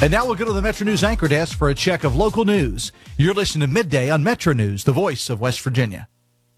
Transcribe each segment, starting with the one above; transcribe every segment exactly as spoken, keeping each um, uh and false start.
And now we'll go to the Metro News anchor desk for a check of local news. You're listening to Midday on Metro News, the voice of West Virginia.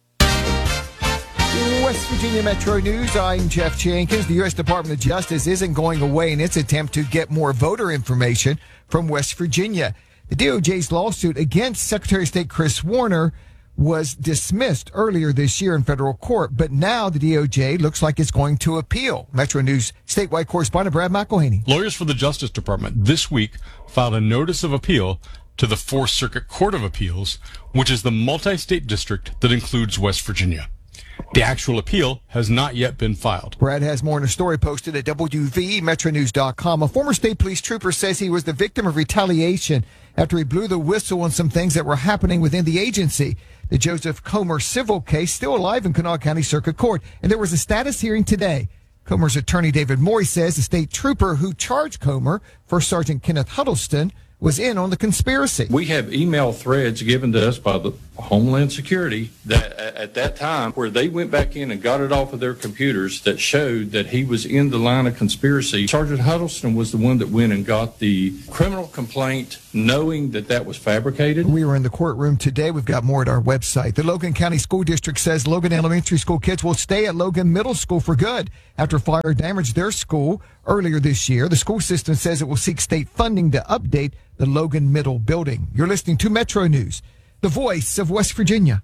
West Virginia Metro News, I'm Jeff Jenkins. The U S Department of Justice isn't going away in its attempt to get more voter information from West Virginia. The D O J's lawsuit against Secretary of State Chris Warner was dismissed earlier this year in federal court, but now the D O J looks like it's going to appeal. Metro News statewide correspondent Brad McElhaney. Lawyers for the Justice Department this week filed a notice of appeal to the Fourth Circuit Court of Appeals, which is the multi-state district that includes West Virginia. The actual appeal has not yet been filed. Brad has more in a story posted at W V E Metro News dot com. A former state police trooper says he was the victim of retaliation after he blew the whistle on some things that were happening within the agency. The Joseph Comer civil case still alive in Kanawha County Circuit Court, and there was a status hearing today. Comer's attorney David Morey says the state trooper who charged Comer, First Sergeant Kenneth Huddleston, was in on the conspiracy. We have email threads given to us by the Homeland Security that at that time where they went back in and got it off of their computers that showed that he was in the line of conspiracy. Sergeant Huddleston was the one that went and got the criminal complaint knowing that that was fabricated. We were in the courtroom today. We've got more at our website. The Logan County School District says Logan Elementary School kids will stay at Logan Middle School for good after fire damaged their school earlier this year. The school system says it will seek state funding to update the Logan Middle building. You're listening to Metro News, the voice of West Virginia.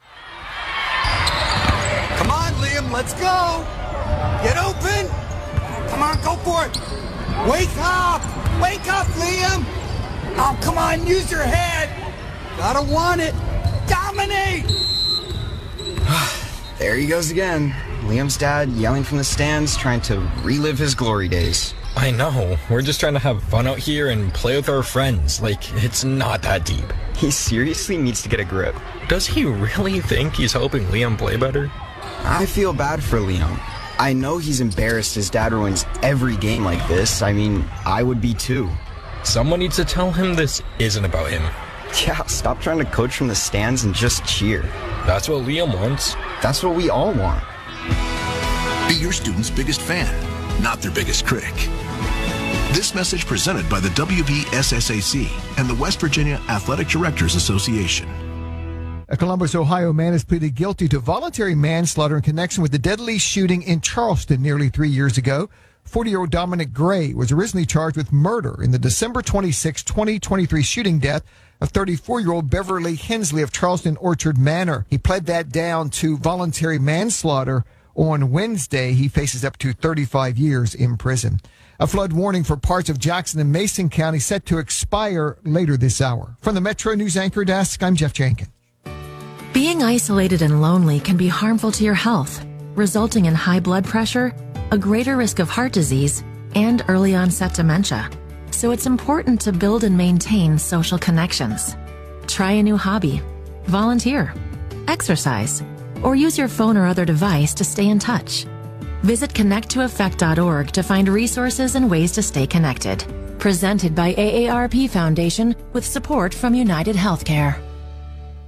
Come on, Liam, let's go. Get open. Come on, go for it. Wake up. Wake up, Liam. Oh, come on, use your head. Gotta want it. Dominate. There he goes again. Liam's dad yelling from the stands, trying to relive his glory days. I know. We're just trying to have fun out here and play with our friends. Like, it's not that deep. He seriously needs to get a grip. Does he really think he's helping Liam play better? I feel bad for Liam. I know he's embarrassed his dad ruins every game like this. I mean, I would be too. Someone needs to tell him this isn't about him. Yeah, stop trying to coach from the stands and just cheer. That's what Liam wants. That's what we all want. Be your student's biggest fan, not their biggest critic. This message presented by the W V S S A C and the West Virginia Athletic Directors Association. A Columbus, Ohio man has pleaded guilty to voluntary manslaughter in connection with the deadly shooting in Charleston nearly three years ago. forty-year-old Dominic Gray was originally charged with murder in the December twenty-sixth, twenty twenty-three shooting death of thirty-four-year-old Beverly Hensley of Charleston Orchard Manor. He pled that down to voluntary manslaughter on Wednesday. He faces up to thirty-five years in prison. A flood warning for parts of Jackson and Mason County set to expire later this hour. From the Metro News anchor desk, I'm Jeff Jenkins. Being isolated and lonely can be harmful to your health, resulting in high blood pressure, a greater risk of heart disease, and early onset dementia. So it's important to build and maintain social connections. Try a new hobby, volunteer, exercise, or use your phone or other device to stay in touch. Visit connect to effect dot org to find resources and ways to stay connected. Presented by A A R P Foundation with support from United Healthcare.